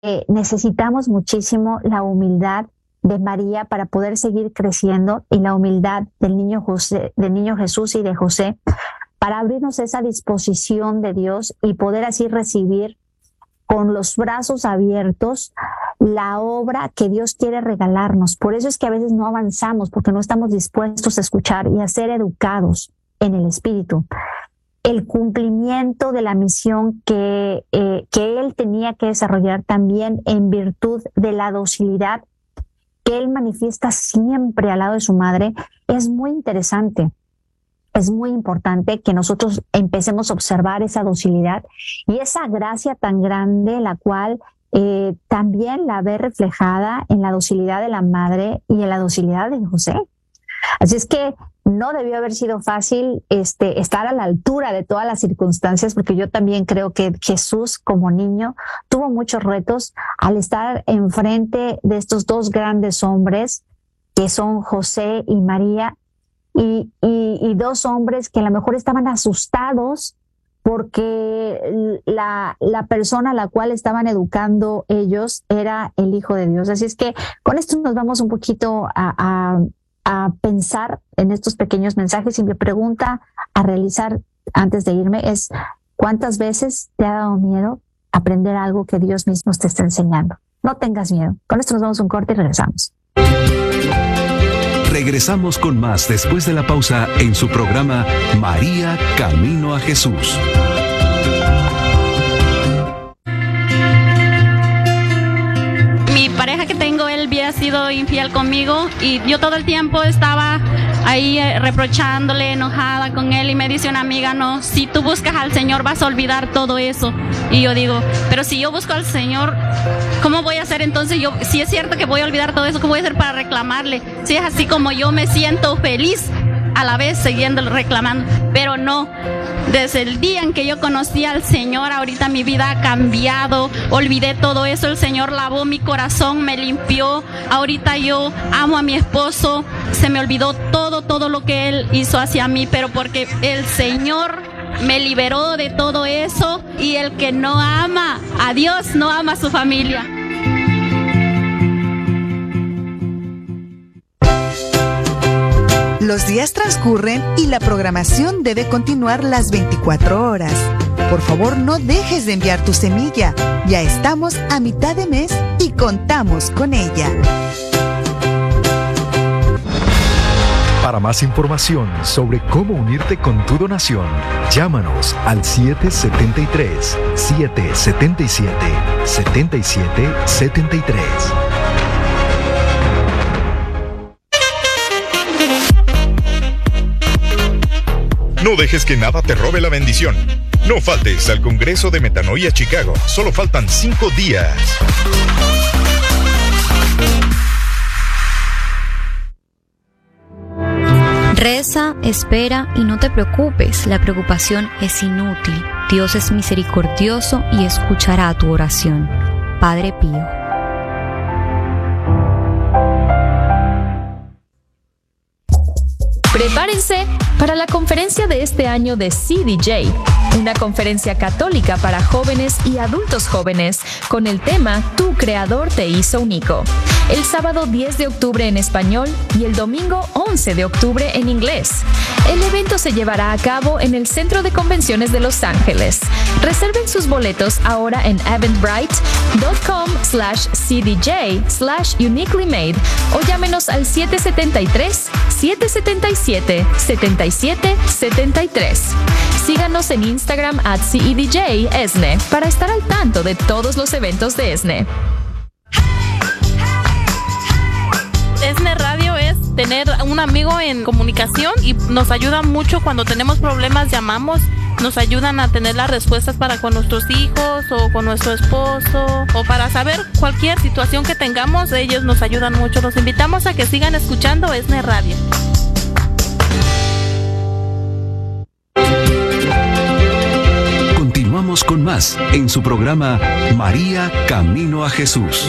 necesitamos muchísimo la humildad de María para poder seguir creciendo y la humildad del niño Jesús y de José para abrirnos esa disposición de Dios y poder así recibir con los brazos abiertos la obra que Dios quiere regalarnos. Por eso es que a veces no avanzamos, porque no estamos dispuestos a escuchar y a ser educados en el Espíritu. El cumplimiento de la misión que Él tenía que desarrollar también en virtud de la docilidad que Él manifiesta siempre al lado de su madre, es muy interesante. Es muy importante que nosotros empecemos a observar esa docilidad y esa gracia tan grande, la cual también la ve reflejada en la docilidad de la madre y en la docilidad de José. Así es que no debió haber sido fácil estar a la altura de todas las circunstancias, porque yo también creo que Jesús como niño tuvo muchos retos al estar enfrente de estos dos grandes hombres que son José y María, y dos hombres que a lo mejor estaban asustados porque la persona a la cual estaban educando ellos era el Hijo de Dios. Así es que con esto nos vamos un poquito a pensar en estos pequeños mensajes, y mi pregunta a realizar antes de irme es: ¿cuántas veces te ha dado miedo aprender algo que Dios mismo te está enseñando? No tengas miedo. Con esto nos vamos a un corte y regresamos. Regresamos con más después de la pausa en su programa María Camino a Jesús. Mi pareja que tengo, él había sido infiel conmigo y yo todo el tiempo estaba ahí reprochándole, enojada con él, y me dice una amiga: no, si tú buscas al Señor vas a olvidar todo eso. Y yo digo, pero si yo busco al Señor, ¿cómo voy a hacer entonces yo? Si es cierto que voy a olvidar todo eso, ¿cómo voy a hacer para reclamarle? Si es así como yo me siento feliz, a la vez siguiendo reclamando. Pero no, desde el día en que yo conocí al Señor, ahorita mi vida ha cambiado, olvidé todo eso, el Señor lavó mi corazón, me limpió, ahorita yo amo a mi esposo, se me olvidó todo lo que Él hizo hacia mí, pero porque el Señor me liberó de todo eso, y el que no ama a Dios no ama a su familia. Los días transcurren y la programación debe continuar las 24 horas. Por favor, no dejes de enviar tu semilla. Ya estamos a mitad de mes y contamos con ella. Para más información sobre cómo unirte con tu donación, llámanos al 777-777-7773. No dejes que nada te robe la bendición. No faltes al Congreso de Metanoia Chicago. Solo faltan 5 días. Reza, espera y no te preocupes. La preocupación es inútil. Dios es misericordioso y escuchará tu oración. Padre Pío. Prepárense para la conferencia de este año de CDJ, una conferencia católica para jóvenes y adultos jóvenes con el tema Tu Creador te hizo único. El sábado 10 de octubre en español y el domingo 11 de octubre en inglés. El evento se llevará a cabo en el Centro de Convenciones de Los Ángeles. Reserven sus boletos ahora en eventbrite.com/cdj/uniquelymade o llámenos al 773-777-7773. Síganos en Instagram @CEDJESNE para estar al tanto de todos los eventos de ESNE. ESNE Radio es tener un amigo en comunicación y nos ayuda mucho cuando tenemos problemas, llamamos, nos ayudan a tener las respuestas para con nuestros hijos o con nuestro esposo o para saber cualquier situación que tengamos, ellos nos ayudan mucho. Los invitamos a que sigan escuchando ESNE Radio. Continuamos con más en su programa María Camino a Jesús.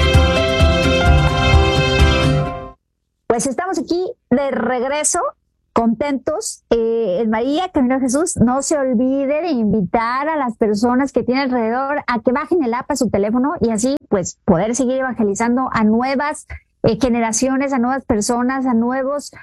Pues estamos aquí de regreso contentos. En María Camino a Jesús, no se olvide de invitar a las personas que tiene alrededor a que bajen el app a su teléfono y así pues poder seguir evangelizando a nuevas generaciones, a nuevas personas, a nuevos,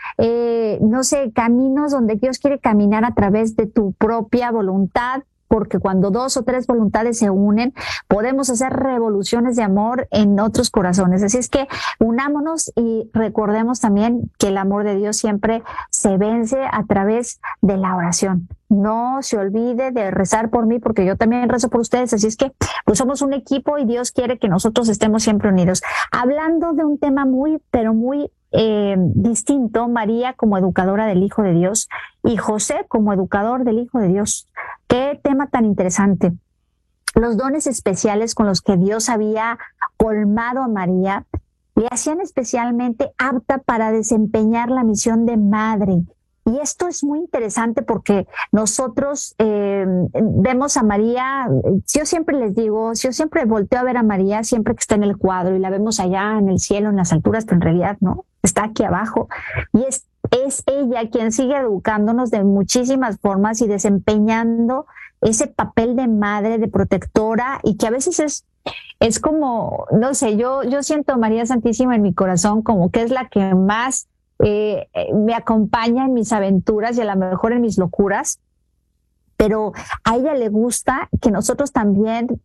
caminos donde Dios quiere caminar a través de tu propia voluntad, porque cuando 2 o 3 voluntades se unen, podemos hacer revoluciones de amor en otros corazones. Así es que unámonos y recordemos también que el amor de Dios siempre se vence a través de la oración. No se olvide de rezar por mí, porque yo también rezo por ustedes. Así es que pues somos un equipo y Dios quiere que nosotros estemos siempre unidos. Hablando de un tema muy, pero muy distinto, María como educadora del Hijo de Dios y José como educador del Hijo de Dios. Qué tema tan interesante. Los dones especiales con los que Dios había colmado a María le hacían especialmente apta para desempeñar la misión de madre. Y esto es muy interesante porque nosotros vemos a María, yo siempre les digo, yo siempre volteo a ver a María siempre que está en el cuadro y la vemos allá en el cielo, en las alturas, pero en realidad no, está aquí abajo. Y es ella quien sigue educándonos de muchísimas formas y desempeñando ese papel de madre, de protectora, y que a veces es como, no sé, yo siento a María Santísima en mi corazón como que es la que más me acompaña en mis aventuras y a lo mejor en mis locuras, pero a ella le gusta que nosotros también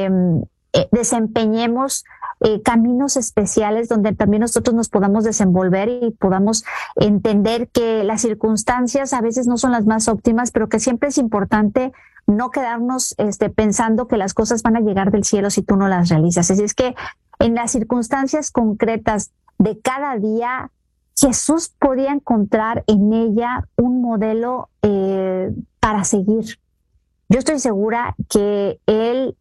desempeñemos caminos especiales donde también nosotros nos podamos desenvolver y podamos entender que las circunstancias a veces no son las más óptimas, pero que siempre es importante no quedarnos pensando que las cosas van a llegar del cielo si tú no las realizas. Así es que en las circunstancias concretas de cada día, Jesús podía encontrar en ella un modelo para seguir. Yo estoy segura que él,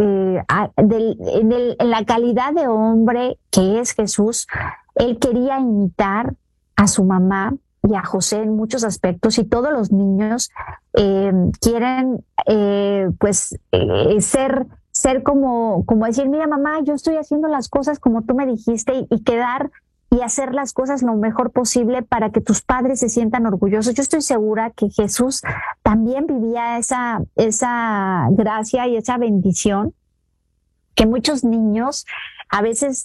en la calidad de hombre que es Jesús, él quería imitar a su mamá y a José en muchos aspectos, y todos los niños quieren ser como decir, mira mamá, yo estoy haciendo las cosas como tú me dijiste, y quedar y hacer las cosas lo mejor posible para que tus padres se sientan orgullosos. Yo estoy segura que Jesús también vivía esa gracia y esa bendición que muchos niños a veces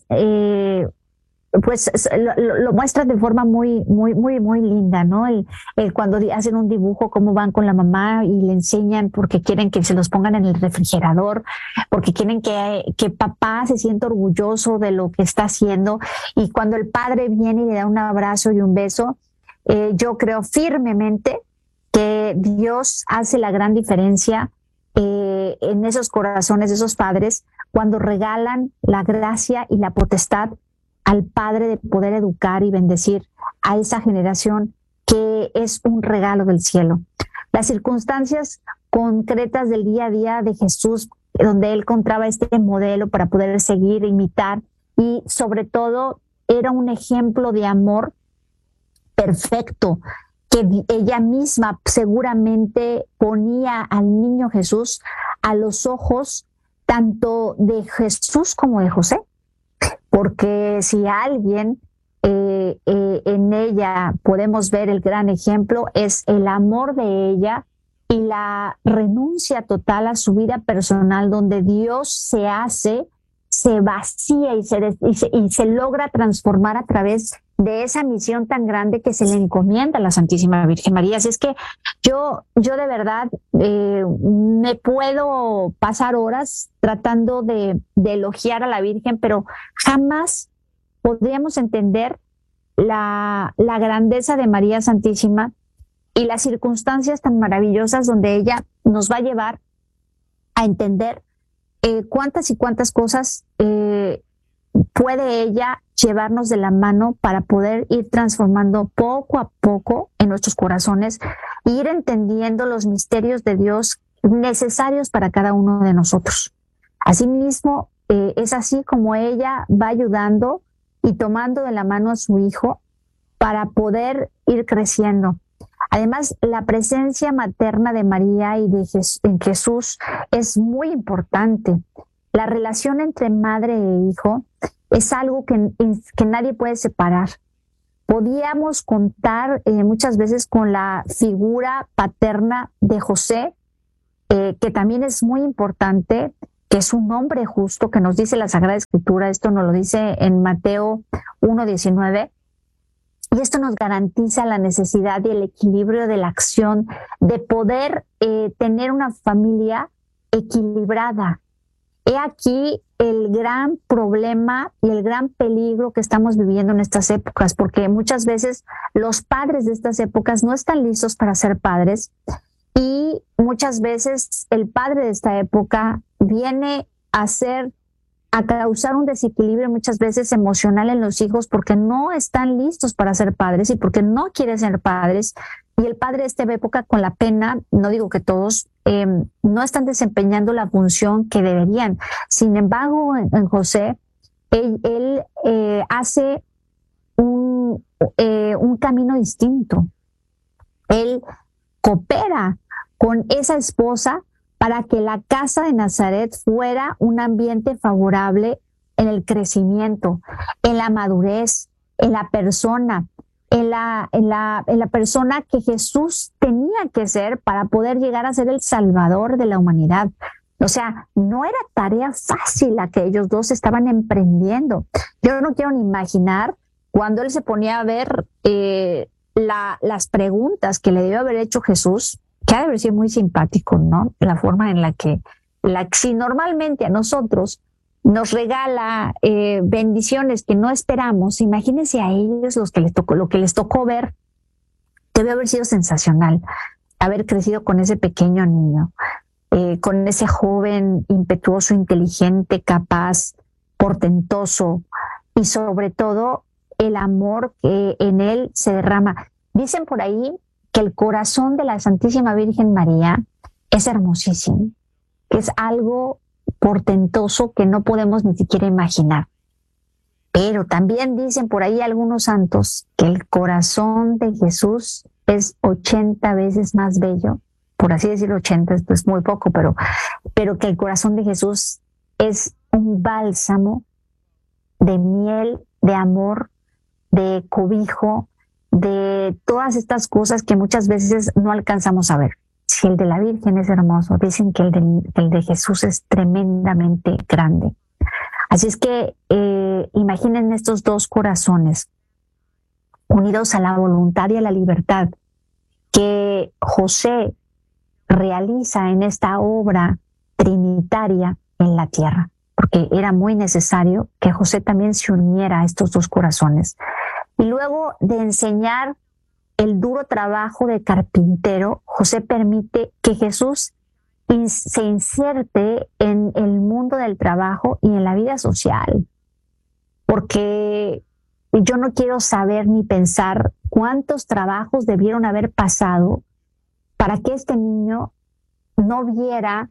lo muestran de forma muy linda, ¿no? El cuando hacen un dibujo, cómo van con la mamá y le enseñan porque quieren que se los pongan en el refrigerador, porque quieren que papá se sienta orgulloso de lo que está haciendo. Y cuando el padre viene y le da un abrazo y un beso, yo creo firmemente que Dios hace la gran diferencia en esos corazones de esos padres cuando regalan la gracia y la potestad al Padre de poder educar y bendecir a esa generación que es un regalo del cielo. Las circunstancias concretas del día a día de Jesús, donde él encontraba este modelo para poder seguir, imitar, y sobre todo era un ejemplo de amor perfecto, que ella misma seguramente ponía al niño Jesús a los ojos tanto de Jesús como de José. Porque si alguien en ella podemos ver el gran ejemplo, es el amor de ella y la renuncia total a su vida personal, donde Dios se vacía y se logra transformar a través de esa misión tan grande que se le encomienda a la Santísima Virgen María. Así es que yo de verdad me puedo pasar horas tratando de elogiar a la Virgen, pero jamás podríamos entender la grandeza de María Santísima y las circunstancias tan maravillosas donde ella nos va a llevar a entender cuántas y cuántas cosas puede ella llevarnos de la mano para poder ir transformando poco a poco en nuestros corazones e ir entendiendo los misterios de Dios necesarios para cada uno de nosotros. Asimismo, es así como ella va ayudando y tomando de la mano a su hijo para poder ir creciendo. Además, la presencia materna de María y en Jesús es muy importante. La relación entre madre e hijo es algo que nadie puede separar. podíamos contar muchas veces con la figura paterna de José, que también es muy importante, que es un hombre justo, que nos dice la Sagrada Escritura. Esto nos lo dice en Mateo 1:19. Y esto nos garantiza la necesidad y el equilibrio de la acción, de poder tener una familia equilibrada. He aquí el gran problema y el gran peligro que estamos viviendo en estas épocas, porque muchas veces los padres de estas épocas no están listos para ser padres, y muchas veces el padre de esta época viene a causar un desequilibrio muchas veces emocional en los hijos, porque no están listos para ser padres y porque no quieren ser padres. Y el padre de esta época, con la pena, no digo que todos, no están desempeñando la función que deberían. Sin embargo, en José, él hace un camino distinto. Él coopera con esa esposa para que la casa de Nazaret fuera un ambiente favorable en el crecimiento, en la madurez, en la persona, en la persona que Jesús tenía que ser para poder llegar a ser el Salvador de la humanidad. O sea, no era tarea fácil la que ellos dos estaban emprendiendo. Yo no quiero ni imaginar cuando él se ponía a ver las preguntas que le debió haber hecho Jesús, que ha de haber sido muy simpático, ¿no? La forma en la que si normalmente a nosotros nos regala bendiciones que no esperamos, imagínense a ellos lo que les tocó ver. Debe haber sido sensacional haber crecido con ese pequeño niño, con ese joven impetuoso, inteligente, capaz, portentoso, y sobre todo el amor que en él se derrama. Dicen por ahí que el corazón de la Santísima Virgen María es hermosísimo, que es algo portentoso que no podemos ni siquiera imaginar. Pero también dicen por ahí algunos santos que el corazón de Jesús es 80 veces más bello, por así decirlo. 80 es pues muy poco, pero que el corazón de Jesús es un bálsamo de miel, de amor, de cobijo, de todas estas cosas que muchas veces no alcanzamos a ver. Si el de la Virgen es hermoso, dicen que el de Jesús es tremendamente grande. Así es que imaginen estos dos corazones unidos a la voluntad y a la libertad que José realiza en esta obra trinitaria en la tierra, porque era muy necesario que José también se uniera a estos dos corazones. Y luego de enseñar el duro trabajo de carpintero, José permite que Jesús se inserte en el mundo del trabajo y en la vida social. Porque yo no quiero saber ni pensar cuántos trabajos debieron haber pasado para que este niño no viera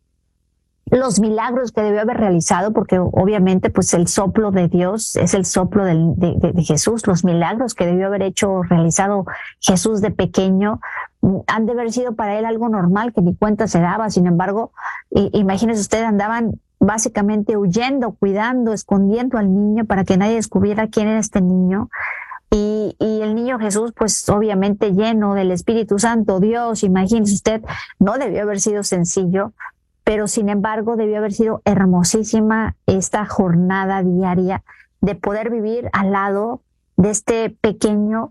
los milagros que debió haber realizado, porque obviamente pues el soplo de Dios es el soplo de Jesús. Los milagros que debió haber realizado Jesús de pequeño han de haber sido para él algo normal que ni cuenta se daba. Sin embargo, imagínense ustedes, andaban básicamente huyendo, cuidando, escondiendo al niño para que nadie descubriera quién era este niño. Y el niño Jesús, pues obviamente lleno del Espíritu Santo, Dios, imagínese usted, no debió haber sido sencillo, pero sin embargo debió haber sido hermosísima esta jornada diaria de poder vivir al lado de este pequeño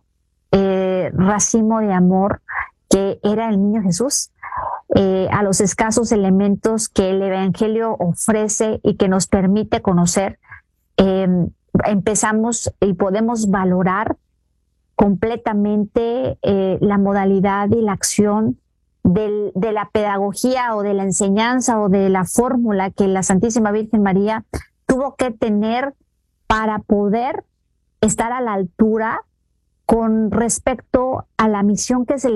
racimo de amor que era el niño Jesús. A los escasos elementos que el Evangelio ofrece y que nos permite conocer, empezamos y podemos valorar completamente la modalidad y la acción de la pedagogía o de la enseñanza o de la fórmula que la Santísima Virgen María tuvo que tener para poder estar a la altura con respecto a la misión que se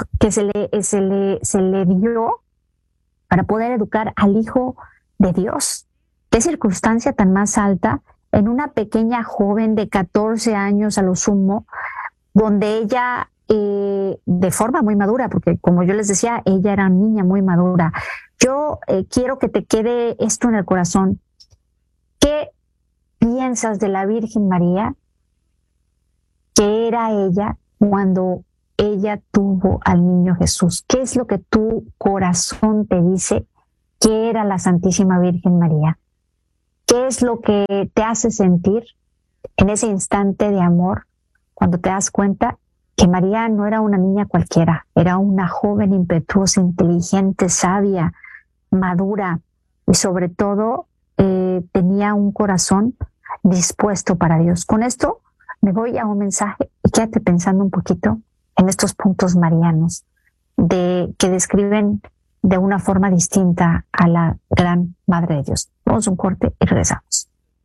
le dio para poder educar al Hijo de Dios. ¿Qué circunstancia tan más alta en una pequeña joven de 14 años a lo sumo, donde ella de forma muy madura, porque como yo les decía, ella era niña muy madura? Yo quiero que te quede esto en el corazón. ¿Qué piensas de la Virgen María, que era ella cuando ella tuvo al niño Jesús? ¿Qué es lo que tu corazón te dice que era la Santísima Virgen María? ¿Qué es lo que te hace sentir en ese instante de amor cuando te das cuenta que María no era una niña cualquiera, era una joven impetuosa, inteligente, sabia, madura y sobre todo tenía un corazón dispuesto para Dios? Con esto me voy a un mensaje y quédate pensando un poquito en estos puntos marianos que describen de una forma distinta a la gran Madre de Dios. Vamos a un corte y regresamos.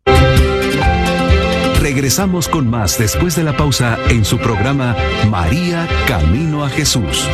Regresamos con más después de la pausa en su programa María Camino a Jesús.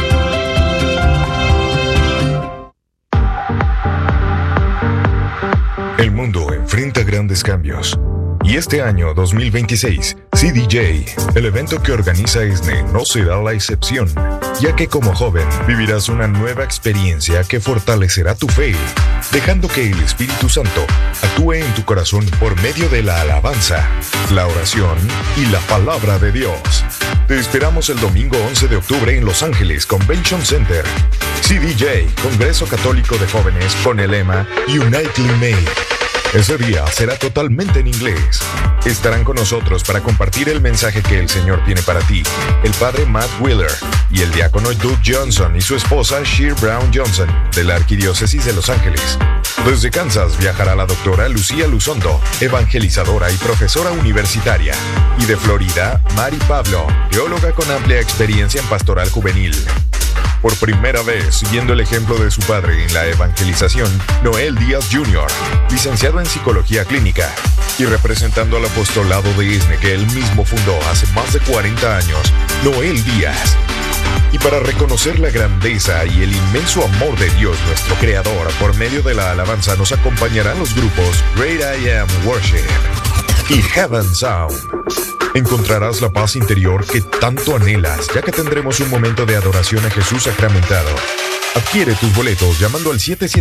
El mundo enfrenta grandes cambios. Y este año 2026, CDJ, el evento que organiza ESNE, no será la excepción, ya que como joven vivirás una nueva experiencia que fortalecerá tu fe, dejando que el Espíritu Santo actúe en tu corazón por medio de la alabanza, la oración y la palabra de Dios. Te esperamos el domingo 11 de octubre en Los Ángeles Convention Center. CDJ, Congreso Católico de Jóvenes, con el lema United Made. Ese día será totalmente en inglés. Estarán con nosotros para compartir el mensaje que el Señor tiene para ti, el padre Matt Wheeler y el diácono Doug Johnson y su esposa Sheer Brown Johnson de la Arquidiócesis de Los Ángeles. Desde Kansas viajará la doctora Lucía Luzondo, evangelizadora y profesora universitaria. Y de Florida, Mari Pablo, teóloga con amplia experiencia en pastoral juvenil. Por primera vez, siguiendo el ejemplo de su padre en la evangelización, Noel Díaz Jr., licenciado en Psicología Clínica, y representando al apostolado de ESNE que él mismo fundó hace más de 40 años, Noel Díaz. Y para reconocer la grandeza y el inmenso amor de Dios nuestro Creador, por medio de la alabanza nos acompañarán los grupos Great I Am Worship y Heaven Sound. Encontrarás la paz interior que tanto anhelas, ya que tendremos un momento de adoración a Jesús sacramentado. Adquiere tus boletos llamando al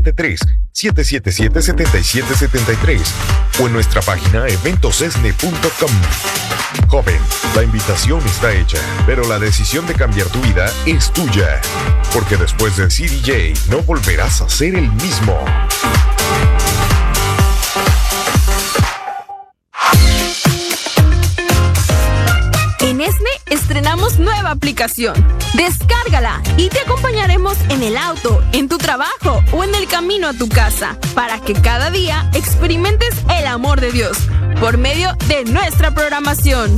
773-777-7773 o en nuestra página eventosesne.com. Joven, la invitación está hecha, pero la decisión de cambiar tu vida es tuya, porque después del CDJ no volverás a ser el mismo. En ESNE estrenamos nueva aplicación. Descárgala y te acompañaremos en el auto, en tu trabajo o en el camino a tu casa para que cada día experimentes el amor de Dios por medio de nuestra programación.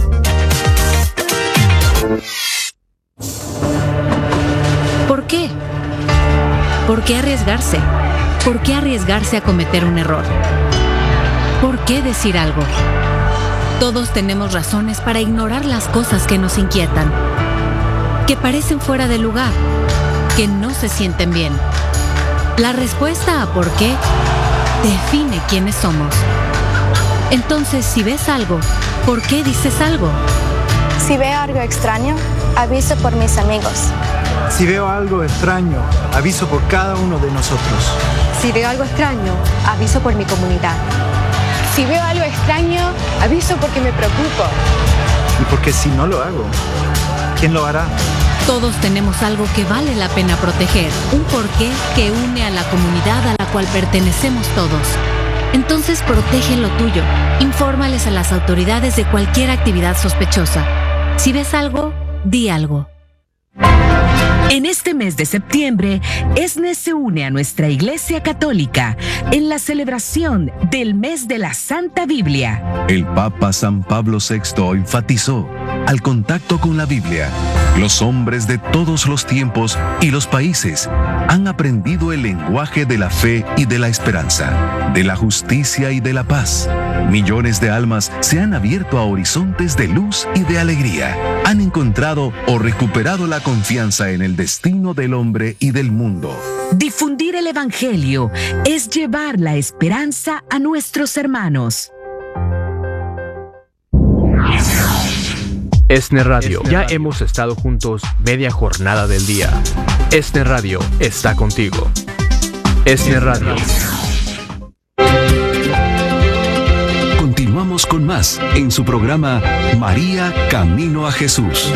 ¿Por qué? ¿Por qué arriesgarse? ¿Por qué arriesgarse a cometer un error? ¿Por qué decir algo? Todos tenemos razones para ignorar las cosas que nos inquietan, que parecen fuera de lugar, que no se sienten bien. La respuesta a por qué define quiénes somos. Entonces, si ves algo, ¿por qué dices algo? Si veo algo extraño, aviso por mis amigos. Si veo algo extraño, aviso por cada uno de nosotros. Si veo algo extraño, aviso por mi comunidad. Si veo algo extraño, aviso porque me preocupo. Y porque si no lo hago, ¿quién lo hará? Todos tenemos algo que vale la pena proteger, un porqué que une a la comunidad a la cual pertenecemos todos. Entonces protege lo tuyo. Infórmales a las autoridades de cualquier actividad sospechosa. Si ves algo, di algo. En este mes de septiembre, ESNE se une a nuestra Iglesia Católica en la celebración del mes de la Santa Biblia. El Papa San Pablo VI enfatizó al contacto con la Biblia. Los hombres de todos los tiempos y los países han aprendido el lenguaje de la fe y de la esperanza, de la justicia y de la paz. Millones de almas se han abierto a horizontes de luz y de alegría. Han encontrado o recuperado la confianza en el destino del hombre y del mundo. Difundir el Evangelio es llevar la esperanza a nuestros hermanos. ESNE Radio. Ya hemos estado juntos media jornada del día. ESNE Radio está contigo. ESNE Radio. Continuamos con más en su programa María Camino a Jesús.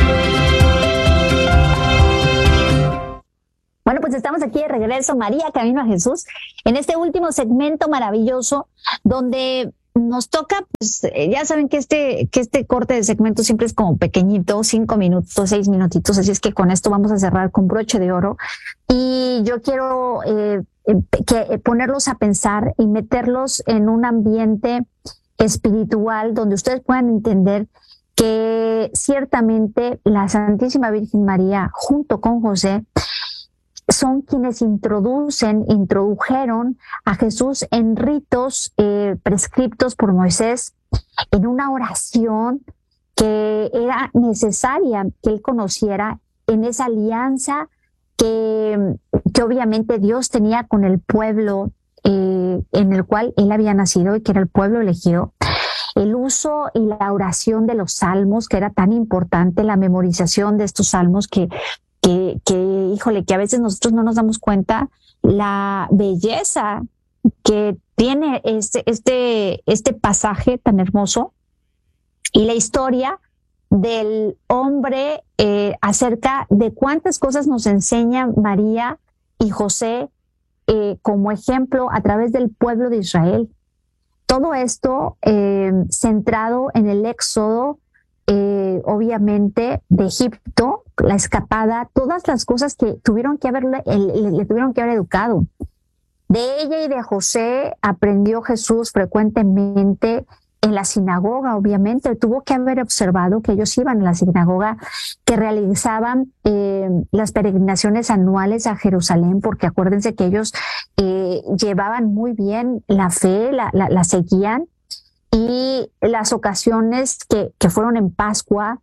Bueno, pues estamos aquí de regreso, María Camino a Jesús, en este último segmento maravilloso donde nos toca, pues ya saben que este corte de segmento siempre es como pequeñito, 5 minutos, 6 minutitos, así es que con esto vamos a cerrar con broche de oro. Y yo quiero ponerlos a pensar y meterlos en un ambiente espiritual donde ustedes puedan entender que ciertamente la Santísima Virgen María, junto con José, son quienes introdujeron a Jesús en ritos prescriptos por Moisés, en una oración que era necesaria que él conociera, en esa alianza que obviamente Dios tenía con el pueblo en el cual él había nacido y que era el pueblo elegido. El uso y la oración de los salmos, que era tan importante, la memorización de estos salmos que híjole, que a veces nosotros no nos damos cuenta la belleza que tiene este pasaje tan hermoso y la historia del hombre acerca de cuántas cosas nos enseña María y José como ejemplo a través del pueblo de Israel. Todo esto centrado en el éxodo, obviamente, de Egipto, la escapada, todas las cosas que le tuvieron que haber educado. De ella y de José aprendió Jesús frecuentemente en la sinagoga, obviamente. Tuvo que haber observado que ellos iban a la sinagoga, que realizaban las peregrinaciones anuales a Jerusalén, porque acuérdense que ellos llevaban muy bien la fe, la seguían. Y las ocasiones que fueron en Pascua,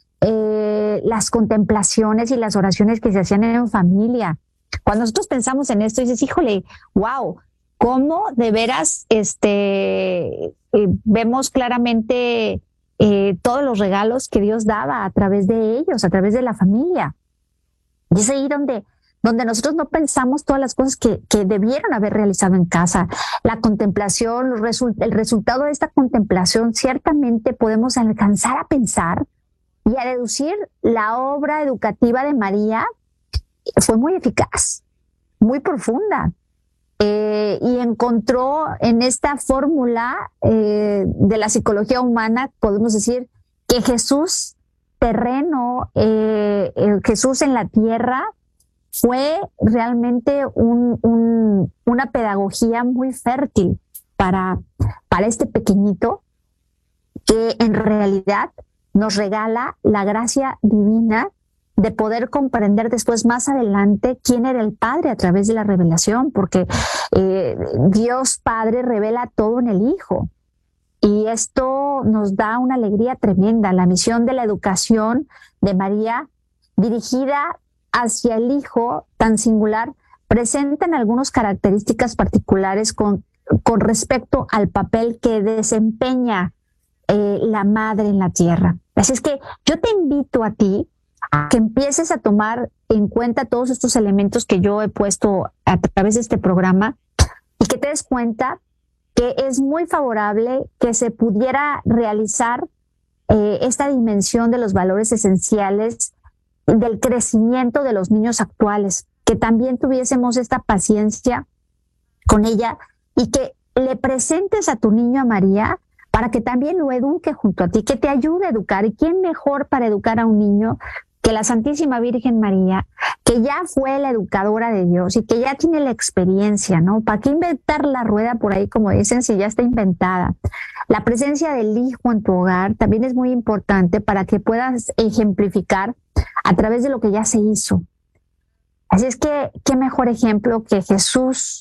las contemplaciones y las oraciones que se hacían en familia. Cuando nosotros pensamos en esto, dices, híjole, wow, cómo de veras vemos claramente todos los regalos que Dios daba a través de ellos, a través de la familia. Y es ahí donde nosotros no pensamos todas las cosas que debieron haber realizado en casa. La contemplación, el resultado de esta contemplación, ciertamente podemos alcanzar a pensar y a deducir la obra educativa de María fue muy eficaz, muy profunda. Y encontró en esta fórmula de la psicología humana, podemos decir, que Jesús terreno, Jesús en la tierra, fue realmente una pedagogía muy fértil para este pequeñito que en realidad nos regala la gracia divina de poder comprender después, más adelante, quién era el Padre a través de la revelación, porque Dios Padre revela todo en el Hijo. Y esto nos da una alegría tremenda. La misión de la educación de María, dirigida hacia el Hijo tan singular, presentan algunas características particulares con respecto al papel que desempeña la madre en la tierra. Así es que yo te invito a ti a que empieces a tomar en cuenta todos estos elementos que yo he puesto a través de este programa y que te des cuenta que es muy favorable que se pudiera realizar esta dimensión de los valores esenciales del crecimiento de los niños actuales, que también tuviésemos esta paciencia con ella y que le presentes a tu niño a María para que también lo eduque junto a ti, que te ayude a educar. ¿Y quién mejor para educar a un niño que la Santísima Virgen María, que ya fue la educadora de Dios y que ya tiene la experiencia, ¿no? ¿Para qué inventar la rueda por ahí, como dicen, si ya está inventada? La presencia del Hijo en tu hogar también es muy importante para que puedas ejemplificar a través de lo que ya se hizo. Así es que, qué mejor ejemplo que Jesús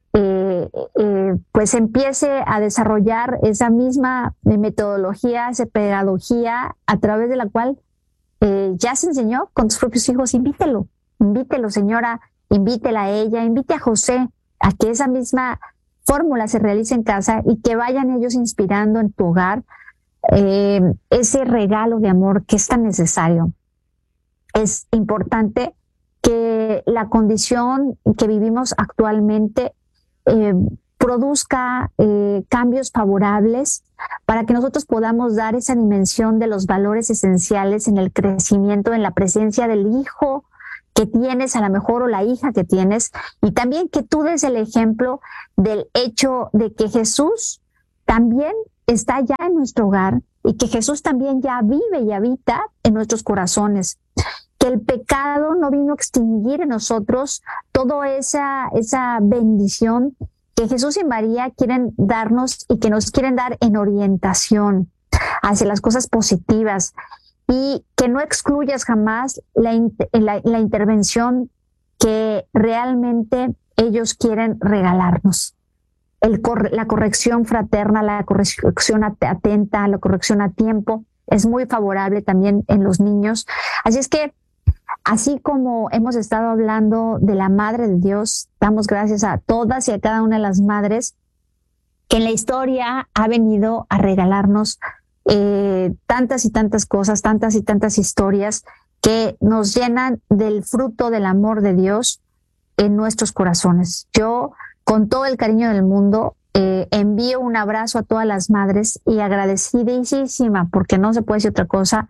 pues empiece a desarrollar esa misma metodología, esa pedagogía a través de la cual ya se enseñó con tus propios hijos. Invítelo, señora, invítela a ella, invite a José a que esa misma fórmula se realice en casa y que vayan ellos inspirando en tu hogar ese regalo de amor que es tan necesario. Es importante que la condición que vivimos actualmente produzca cambios favorables para que nosotros podamos dar esa dimensión de los valores esenciales en el crecimiento, en la presencia del hijo que tienes a lo mejor o la hija que tienes, y también que tú des el ejemplo del hecho de que Jesús también está ya en nuestro hogar y que Jesús también ya vive y habita en nuestros corazones, que el pecado no vino a extinguir en nosotros toda esa bendición que Jesús y María quieren darnos y que nos quieren dar en orientación hacia las cosas positivas, y que no excluyas jamás la intervención que realmente ellos quieren regalarnos. La corrección fraterna, la corrección atenta, la corrección a tiempo es muy favorable también en los niños. Así es que, así como hemos estado hablando de la Madre de Dios, damos gracias a todas y a cada una de las madres que en la historia ha venido a regalarnos tantas y tantas cosas, tantas y tantas historias que nos llenan del fruto del amor de Dios en nuestros corazones. Yo, con todo el cariño del mundo, envío un abrazo a todas las madres y agradecidísima, porque no se puede decir otra cosa.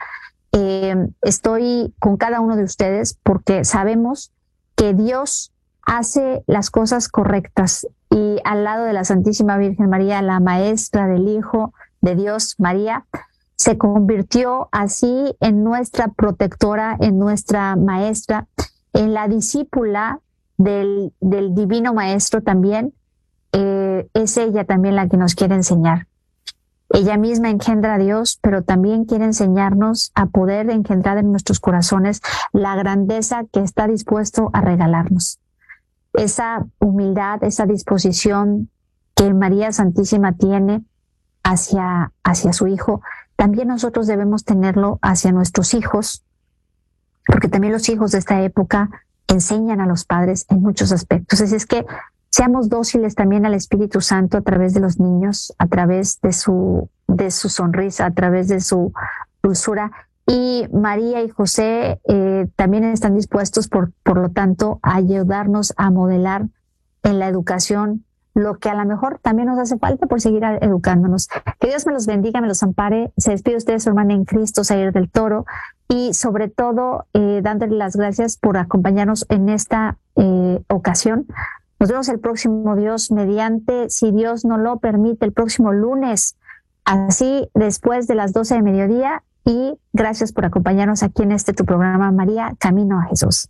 Estoy con cada uno de ustedes porque sabemos que Dios hace las cosas correctas, y al lado de la Santísima Virgen María, la maestra del Hijo de Dios, María, se convirtió así en nuestra protectora, en nuestra maestra, en la discípula del Divino Maestro también. Es ella también la que nos quiere enseñar. Ella misma engendra a Dios, pero también quiere enseñarnos a poder engendrar en nuestros corazones la grandeza que está dispuesto a regalarnos. Esa humildad, esa disposición que María Santísima tiene hacia su Hijo, también nosotros debemos tenerlo hacia nuestros hijos, porque también los hijos de esta época enseñan a los padres en muchos aspectos. Así es que seamos dóciles también al Espíritu Santo a través de los niños, a través de su sonrisa, a través de su dulzura. Y María y José también están dispuestos, por lo tanto, a ayudarnos a modelar en la educación lo que a lo mejor también nos hace falta por seguir educándonos. Que Dios me los bendiga, me los ampare. Se despide usted, su hermana en Cristo, Zair del Toro, y sobre todo dándole las gracias por acompañarnos en esta ocasión. Nos vemos el próximo, Dios mediante, si Dios nos lo permite, el próximo lunes, así después de las 12 de mediodía. Y gracias por acompañarnos aquí en tu programa, María, Camino a Jesús.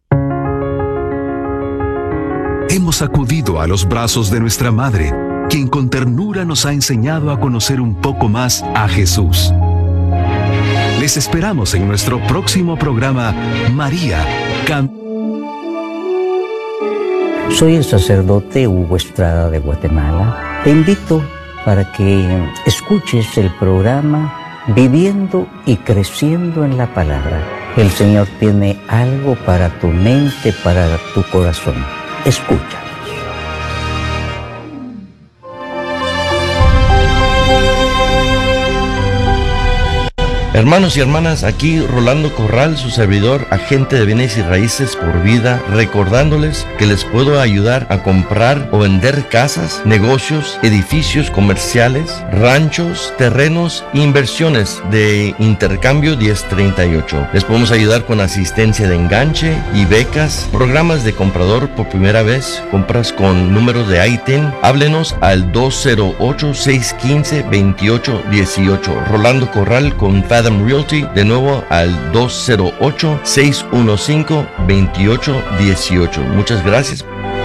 Hemos acudido a los brazos de nuestra Madre, quien con ternura nos ha enseñado a conocer un poco más a Jesús. Les esperamos en nuestro próximo programa, María, Soy el sacerdote Hugo Estrada de Guatemala. Te invito para que escuches el programa Viviendo y Creciendo en la Palabra. El Señor tiene algo para tu mente, para tu corazón. Escucha. Hermanos y hermanas, aquí Rolando Corral, su servidor, agente de bienes y raíces por vida, recordándoles que les puedo ayudar a comprar o vender casas, negocios, edificios comerciales, ranchos, terrenos e inversiones de Intercambio 1038. Les podemos ayudar con asistencia de enganche y becas, programas de comprador por primera vez, compras con números de ITIN. Háblenos al 208-615-2818. Rolando Corral con Fathom Realty, de nuevo al 208-615-2818. Muchas gracias.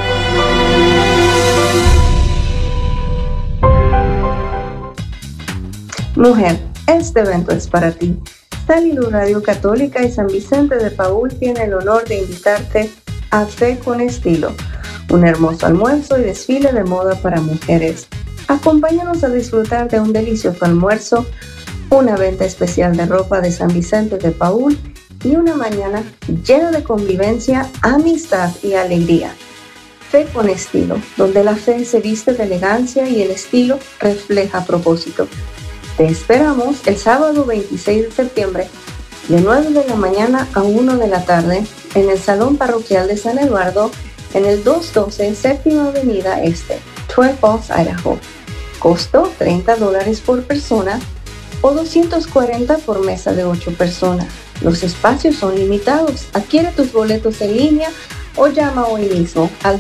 Mujer, este evento es para ti. Salilu Radio Católica y San Vicente de Paúl tiene el honor de invitarte a Fe con Estilo, un hermoso almuerzo y desfile de moda para mujeres. Acompáñanos a disfrutar de un delicioso almuerzo, una venta especial de ropa de San Vicente de Paúl y una mañana llena de convivencia, amistad y alegría. Fe con Estilo, donde la fe se viste de elegancia y el estilo refleja propósito. Te esperamos el sábado 26 de septiembre de 9 de la mañana a 1 de la tarde en el Salón Parroquial de San Eduardo en el 212 Séptima Avenida Este, 12 Falls, Idaho. Costo $30 por persona o $240 por mesa de 8 personas. Los espacios son limitados. Adquiere tus boletos en línea o llama hoy mismo al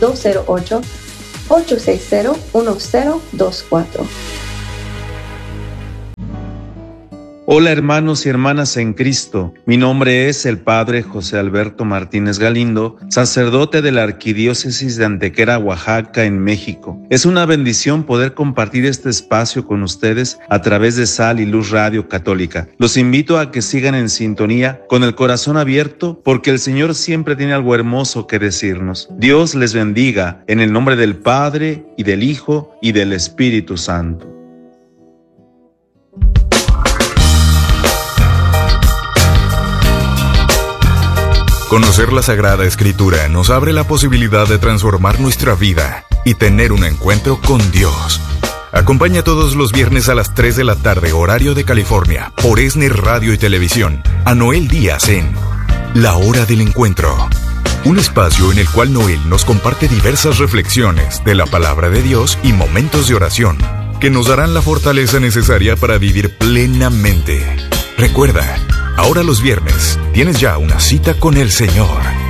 208-860-1024. Hola hermanos y hermanas en Cristo, mi nombre es el Padre José Alberto Martínez Galindo, sacerdote de la Arquidiócesis de Antequera, Oaxaca, en México. Es una bendición poder compartir este espacio con ustedes a través de Sal y Luz Radio Católica. Los invito a que sigan en sintonía con el corazón abierto porque el Señor siempre tiene algo hermoso que decirnos. Dios les bendiga en el nombre del Padre y del Hijo y del Espíritu Santo. Conocer la Sagrada Escritura nos abre la posibilidad de transformar nuestra vida y tener un encuentro con Dios. Acompaña todos los viernes a las 3 de la tarde, horario de California, por ESNE Radio y Televisión, a Noel Díaz en La Hora del Encuentro. Un espacio en el cual Noel nos comparte diversas reflexiones de la palabra de Dios y momentos de oración que nos darán la fortaleza necesaria para vivir plenamente. Recuerda, ahora los viernes tienes ya una cita con el Señor.